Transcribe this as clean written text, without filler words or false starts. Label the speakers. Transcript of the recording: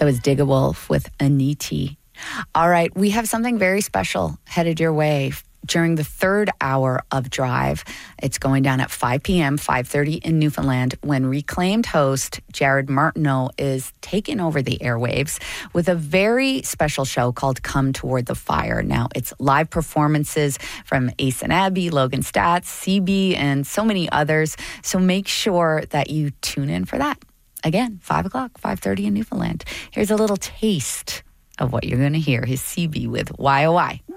Speaker 1: That was Dig a Wolf with Aniti. All right, we have something very special headed your way during the third hour of Drive. It's going down at 5 p.m., 5:30 in Newfoundland, when reclaimed host Jared Martineau is taking over the airwaves with a very special show called Come Toward the Fire. Now, it's live performances from Ace and Abby, Logan Stats, CB, and so many others. So make sure that you tune in for that. Again, 5 o'clock, 5:30 in Newfoundland. Here's a little taste of what you're going to hear. His CB with YOY.